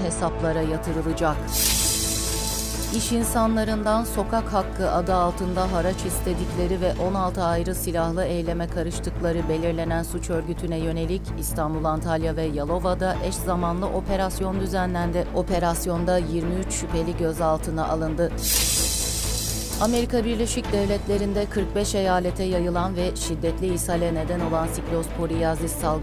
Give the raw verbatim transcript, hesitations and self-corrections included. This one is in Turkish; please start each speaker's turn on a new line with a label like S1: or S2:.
S1: hesaplara yatırılacak. İş insanlarından sokak hakkı adı altında haraç istedikleri ve on altı ayrı silahlı eyleme karıştıkları belirlenen suç örgütüne yönelik İstanbul, Antalya ve Yalova'da eş zamanlı operasyon düzenlendi. Operasyonda yirmi üç şüpheli gözaltına alındı. Amerika Birleşik Devletleri'nde kırk beş eyalete yayılan ve şiddetli ishale neden olan siklosporiyazis salgını